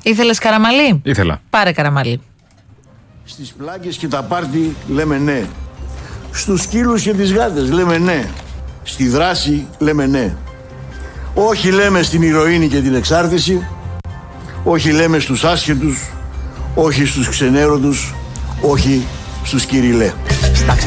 Ήθελες καραμαλί? Ήθελα. Πάρε καραμαλί. Στις πλάκες και τα πάρτι λέμε ναι. Στους σκύλους και τις γάτες λέμε ναι. Στη δράση λέμε ναι. Όχι λέμε στην ηρωίνη και την εξάρτηση. Όχι λέμε στους άσχετους. Όχι στους ξενέρωτους. Όχι στους κυριλέ.